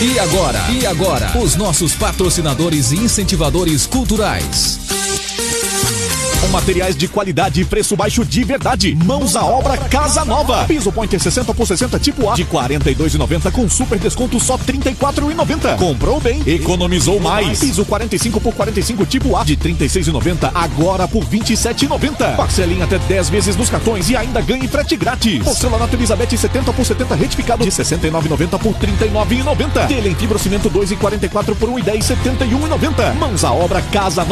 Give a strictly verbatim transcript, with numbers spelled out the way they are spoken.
E agora? E agora? Os nossos patrocinadores e incentivadores culturais. Com materiais de qualidade e preço baixo de verdade. Mãos à obra Casa Nova. Piso Pointer sessenta por sessenta tipo A de quarenta e dois reais e noventa centavos com super desconto só trinta e quatro reais e noventa centavos. Comprou bem, economizou mais. Piso quarenta e cinco por quarenta e cinco tipo A de trinta e seis reais e noventa centavos agora por vinte e sete reais e noventa centavos. Parcela em até dez vezes nos cartões e ainda ganhe frete grátis. Porcelanato Elizabeth setenta por setenta retificado de sessenta e nove reais e noventa centavos por trinta e nove reais e noventa centavos. Telha em fibrocimento dois e quarenta e quatro por um e dez, setenta e um reais e noventa centavos. Mãos à obra Casa Nova.